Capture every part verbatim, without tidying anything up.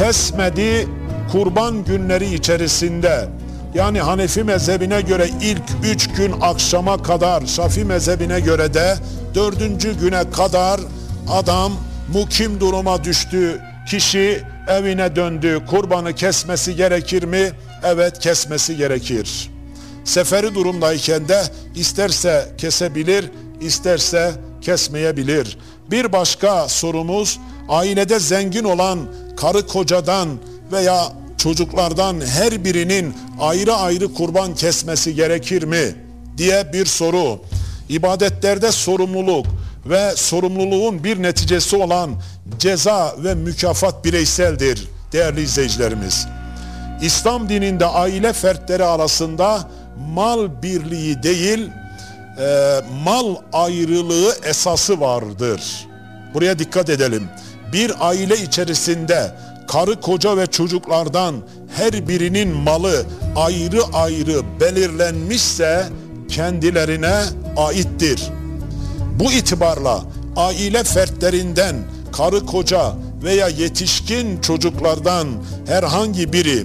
kesmedi kurban günleri içerisinde. Yani Hanefi mezhebine göre ilk üç gün akşama kadar, Şafii mezhebine göre de dördüncü güne kadar adam mukim duruma düştü. Kişi evine döndü. Kurbanı kesmesi gerekir mi? Evet, kesmesi gerekir. Seferi durumdayken de isterse kesebilir, isterse kesmeyebilir. Bir başka sorumuz, ailede zengin olan karı kocadan veya çocuklardan her birinin ayrı ayrı kurban kesmesi gerekir mi diye bir soru. İbadetlerde sorumluluk ve sorumluluğun bir neticesi olan ceza ve mükafat bireyseldir değerli izleyicilerimiz. İslam dininde aile fertleri arasında mal birliği değil, e, mal ayrılığı esası vardır. Buraya dikkat edelim. Bir aile içerisinde karı koca ve çocuklardan her birinin malı ayrı ayrı belirlenmişse kendilerine aittir. Bu itibarla aile fertlerinden karı koca veya yetişkin çocuklardan herhangi biri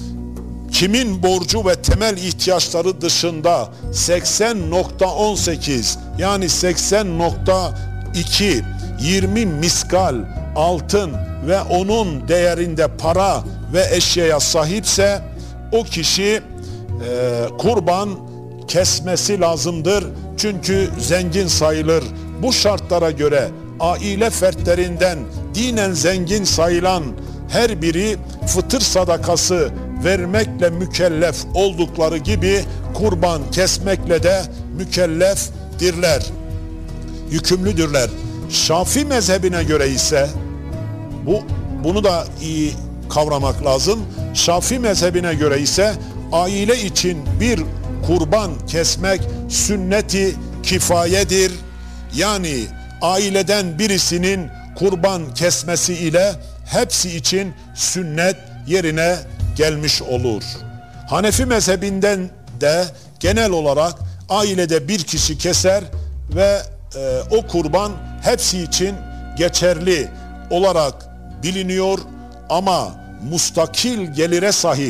kimin borcu ve temel ihtiyaçları dışında seksen nokta on sekiz yani seksen nokta iki yirmi miskal altın ve onun değerinde para ve eşyaya sahipse o kişi e, kurban kesmesi lazımdır. Çünkü zengin sayılır. Bu şartlara göre aile fertlerinden dinen zengin sayılan her biri fıtır sadakası vermekle mükellef oldukları gibi kurban kesmekle de mükellefdirler, yükümlüdürler. Şafii mezhebine göre ise bu bunu da iyi kavramak lazım. Şafii mezhebine göre ise aile için bir kurban kesmek sünnet-i kifayedir. Yani aileden birisinin kurban kesmesi ile hepsi için sünnet yerine gelmiş olur. Hanefi mezhebinden de genel olarak ailede bir kişi keser ve e, o kurban hepsi için geçerli olarak biliniyor ama mustakil gelire sahip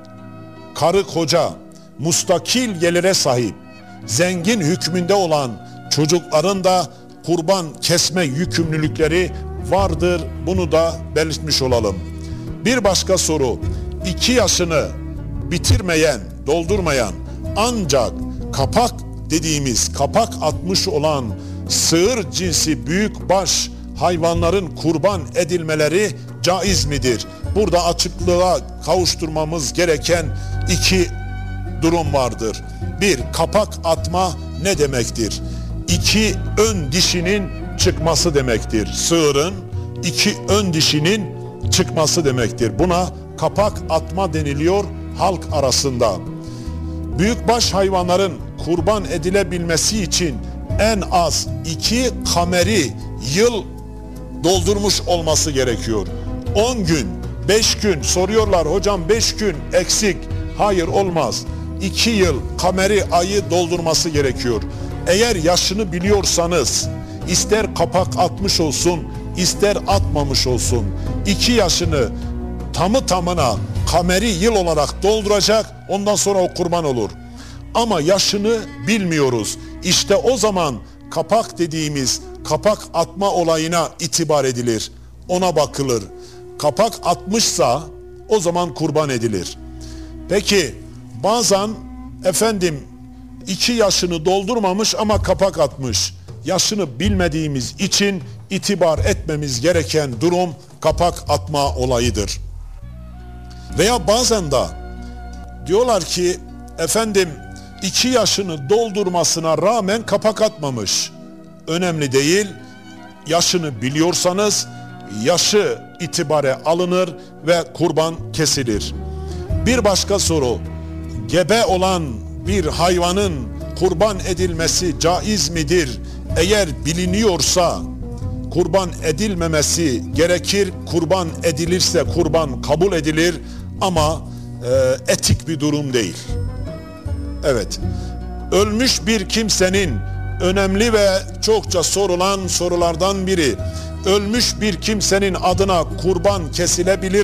karı koca, mustakil gelire sahip zengin hükmünde olan çocukların da kurban kesme yükümlülükleri vardır. Bunu da belirtmiş olalım. Bir başka soru, iki yaşını bitirmeyen, doldurmayan ancak kapak dediğimiz kapak atmış olan sığır cinsi büyükbaş hayvanların kurban edilmeleri caiz midir? Burada açıklığa kavuşturmamız gereken iki durum vardır. Bir, kapak atma ne demektir? İki ön dişinin çıkması demektir. Sığırın iki ön dişinin çıkması demektir. Buna kapak atma deniliyor halk arasında. Büyükbaş hayvanların kurban edilebilmesi için en az iki kameri yıl doldurmuş olması gerekiyor. on gün, beş gün soruyorlar hocam beş gün eksik. Hayır, olmaz. iki yıl kameri ayı doldurması gerekiyor. Eğer yaşını biliyorsanız ister kapak atmış olsun ister atmamış olsun iki yaşını tamı tamına kameri yıl olarak dolduracak, ondan sonra o kurban olur. Ama yaşını bilmiyoruz. İşte o zaman kapak dediğimiz kapak atma olayına itibar edilir. Ona bakılır. Kapak atmışsa o zaman kurban edilir. Peki bazen efendim iki yaşını doldurmamış ama kapak atmış. Yaşını bilmediğimiz için itibar etmemiz gereken durum kapak atma olayıdır. Veya bazen de diyorlar ki efendim iki yaşını doldurmasına rağmen kapak atmamış. Önemli değil. Yaşını biliyorsanız yaşı itibare alınır ve kurban kesilir. Bir başka soru. Gebe olan bir hayvanın kurban edilmesi caiz midir? Eğer biliniyorsa kurban edilmemesi gerekir. Kurban edilirse kurban kabul edilir ama e, etik bir durum değil. Evet. Ölmüş bir kimsenin önemli ve çokça sorulan sorulardan biri. Ölmüş bir kimsenin adına kurban kesilebilir